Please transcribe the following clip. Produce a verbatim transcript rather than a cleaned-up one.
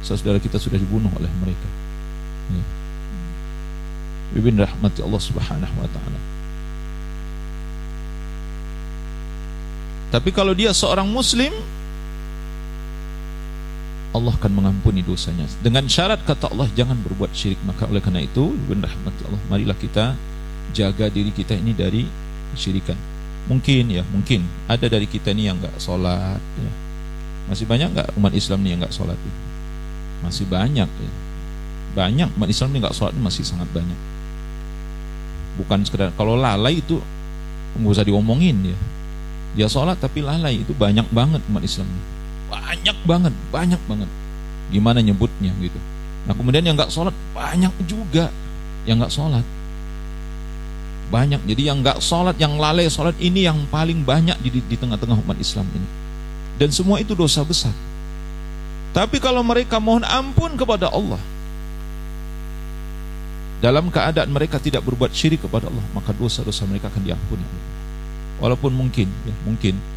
saudara kita sudah dibunuh oleh mereka. Ya. Bibin rahmati Allah Subhanahu wa taala. Tapi kalau dia seorang muslim, Allah akan mengampuni dosanya dengan syarat, kata Allah, jangan berbuat syirik. Maka oleh karena itu, bibin rahmati Allah, marilah kita jaga diri kita ini dari syirikan. Mungkin ya, mungkin ada dari kita ini yang enggak sholat ya. Masih banyak enggak umat Islam ini yang enggak sholat itu? Masih banyak ya. Banyak umat Islam ini enggak sholat, masih sangat banyak. Bukan sekedar, kalau lalai itu enggak usah diomongin ya. Dia sholat tapi lalai, itu banyak banget umat Islam ini. Banyak banget, banyak banget. Gimana nyebutnya gitu. Nah kemudian yang enggak sholat banyak juga yang enggak sholat. Banyak. Jadi yang enggak sholat, yang lalai sholat ini yang paling banyak di, di tengah-tengah umat Islam ini. Dan semua itu dosa besar. Tapi kalau mereka mohon ampun kepada Allah dalam keadaan mereka tidak berbuat syirik kepada Allah, maka dosa-dosa mereka akan diampuni. Walaupun mungkin ya, mungkin